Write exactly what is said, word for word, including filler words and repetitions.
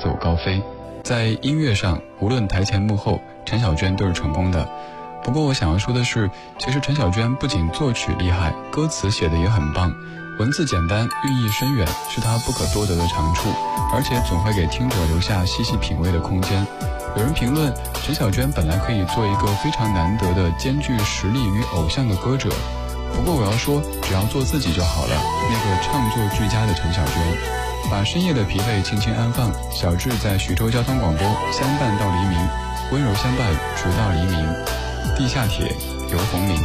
走高飞。在音乐上，无论台前幕后，陈小娟都是成功的。不过我想要说的是，其实陈小娟不仅作曲厉害，歌词写的也很棒，文字简单，寓意深远，是她不可多得的长处，而且总会给听者留下细细品味的空间。有人评论，陈小娟本来可以做一个非常难得的兼具实力与偶像的歌者，不过我要说，只要做自己就好了。那个唱作俱佳的陈小娟，把深夜的疲惫轻轻安放。小智在徐州交通广播，相伴到黎明，温柔相伴直到黎明。地下铁，游鸿明。